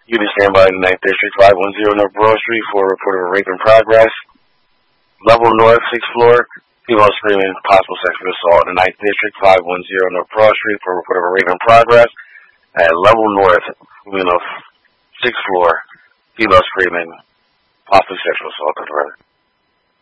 Unit standby in the 9th District, 510 North Broad Street for a report of a rape in progress. Level North, 6th floor, female screaming, possible sexual assault in the 9th District, 510 North Broad Street for a report of a rape in progress. At Level North, 6th floor, female screaming, possible sexual assault.